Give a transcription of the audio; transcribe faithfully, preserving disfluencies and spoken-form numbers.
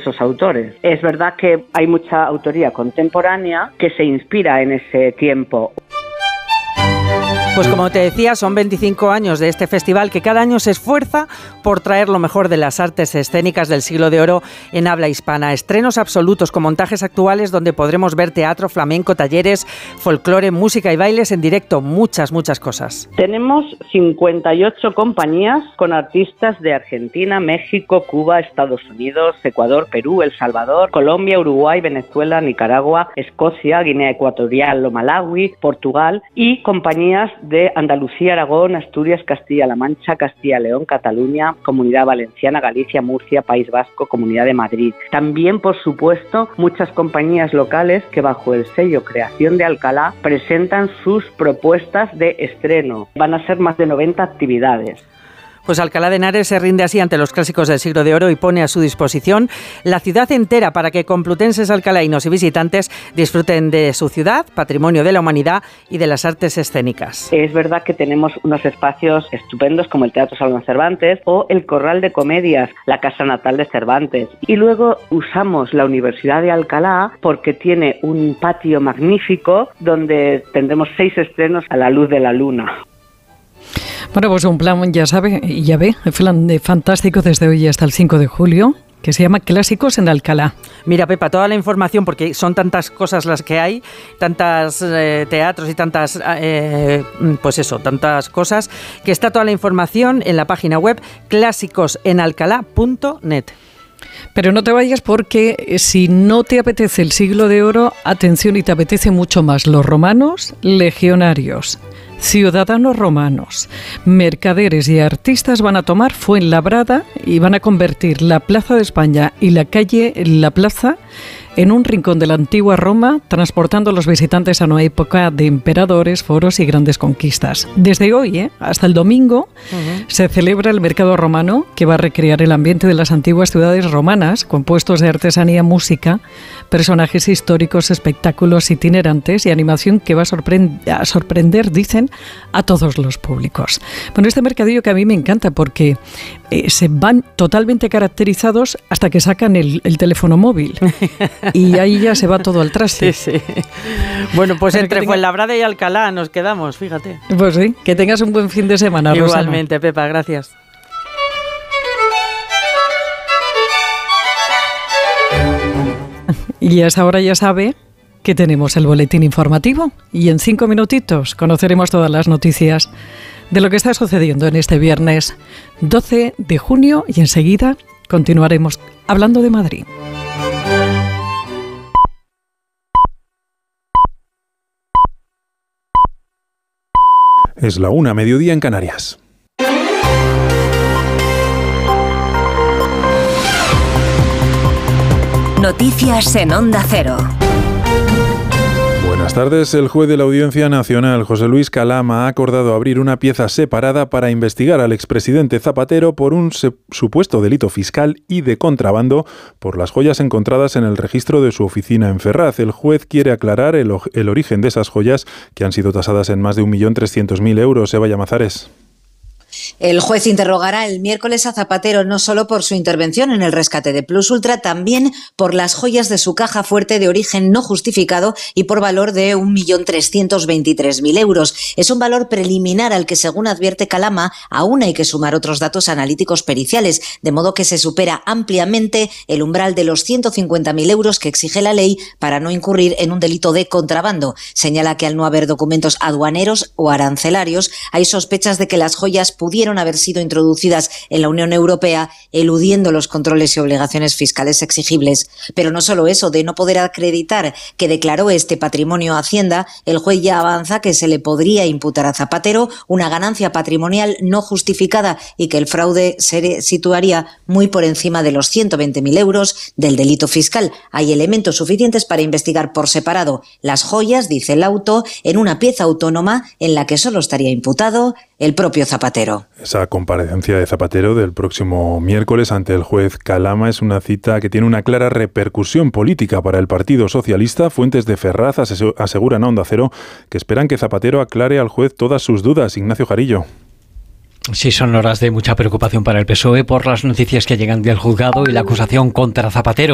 esos autores. Es verdad que hay mucha autoría contemporánea que se inspira en ese tiempo. Pues como te decía, son veinticinco años de este festival que cada año se esfuerza por traer lo mejor de las artes escénicas del siglo de oro en habla hispana. Estrenos absolutos con montajes actuales donde podremos ver teatro, flamenco, talleres, folclore, música y bailes en directo. Muchas, muchas cosas. Tenemos cincuenta y ocho compañías con artistas de Argentina, México, Cuba, Estados Unidos, Ecuador, Perú, El Salvador, Colombia, Uruguay, Venezuela, Nicaragua, Escocia, Guinea Ecuatorial o Malawi, Portugal y compañías de Andalucía, Aragón, Asturias, Castilla-La Mancha, Castilla-León, Cataluña, Comunidad Valenciana, Galicia, Murcia, País Vasco, Comunidad de Madrid. También, por supuesto, muchas compañías locales que bajo el sello Creación de Alcalá presentan sus propuestas de estreno. Van a ser más de noventa actividades. Pues Alcalá de Henares se rinde así ante los clásicos del siglo de oro y pone a su disposición la ciudad entera para que complutenses alcalainos y visitantes disfruten de su ciudad, patrimonio de la humanidad y de las artes escénicas. Es verdad que tenemos unos espacios estupendos como el Teatro Salón Cervantes o el Corral de Comedias, la casa natal de Cervantes. Y luego usamos la Universidad de Alcalá porque tiene un patio magnífico donde tendremos seis estrenos a la luz de la luna. Bueno, pues un plan, ya sabe, ya ve, un plan de fantástico desde hoy hasta el cinco de julio, que se llama Clásicos en Alcalá. Mira, Pepa, toda la información, porque son tantas cosas las que hay, tantos eh, teatros y tantas, eh, pues eso, tantas cosas, que está toda la información en la página web clásicos en alcalá punto net. Pero no te vayas porque si no te apetece el siglo de oro, atención, y te apetece mucho más los romanos, legionarios, ciudadanos romanos, mercaderes y artistas van a tomar Fuenlabrada y van a convertir la Plaza de España y la calle La Plaza en un rincón de la antigua Roma, transportando a los visitantes a una época de emperadores, foros y grandes conquistas. Desde hoy ¿eh? hasta el domingo uh-huh. se celebra el mercado romano, que va a recrear el ambiente de las antiguas ciudades romanas, con puestos de artesanía, música, personajes históricos, espectáculos itinerantes y animación que va a, sorprend- a sorprender, dicen, a todos los públicos. Bueno, este mercadillo que a mí me encanta porque eh, se van totalmente caracterizados hasta que sacan el, el teléfono móvil. Y ahí ya se va todo al traste. Sí, sí. Bueno, pues entre tenga... Fuenlabrada y Alcalá nos quedamos, fíjate. Pues sí, que tengas un buen fin de semana, Rosana. Igualmente, Pepa, gracias. Y a esa hora ya sabe que tenemos el boletín informativo y en cinco minutitos conoceremos todas las noticias de lo que está sucediendo en este viernes doce de junio y enseguida continuaremos hablando de Madrid. Es la una, mediodía en Canarias. Noticias en Onda Cero. Buenas tardes. El juez de la Audiencia Nacional, José Luis Calama, ha acordado abrir una pieza separada para investigar al expresidente Zapatero por un se- supuesto delito fiscal y de contrabando por las joyas encontradas en el registro de su oficina en Ferraz. El juez quiere aclarar el, o- el origen de esas joyas que han sido tasadas en más de un millón trescientos mil euros. Eva Llamazares. El juez interrogará el miércoles a Zapatero no solo por su intervención en el rescate de Plus Ultra, también por las joyas de su caja fuerte de origen no justificado y por valor de un millón trescientos veintitrés mil euros. Es un valor preliminar al que, según advierte Calama, aún hay que sumar otros datos analíticos periciales, de modo que se supera ampliamente el umbral de los ciento cincuenta mil euros que exige la ley para no incurrir en un delito de contrabando. Señala que al no haber documentos aduaneros o arancelarios, hay sospechas de que las joyas pudieron haber sido introducidas en la Unión Europea eludiendo los controles y obligaciones fiscales exigibles. Pero no solo eso, de no poder acreditar que declaró este patrimonio a Hacienda, el juez ya avanza que se le podría imputar a Zapatero una ganancia patrimonial no justificada y que el fraude se situaría muy por encima de los ciento veinte mil euros del delito fiscal. Hay elementos suficientes para investigar por separado las joyas, dice el auto, en una pieza autónoma en la que solo estaría imputado el propio Zapatero. Esa comparecencia de Zapatero del próximo miércoles ante el juez Calama es una cita que tiene una clara repercusión política para el Partido Socialista. Fuentes de Ferraz aseguran a Onda Cero que esperan que Zapatero aclare al juez todas sus dudas. Ignacio Jarillo. Sí, son horas de mucha preocupación para el P S O E por las noticias que llegan del juzgado y la acusación contra Zapatero.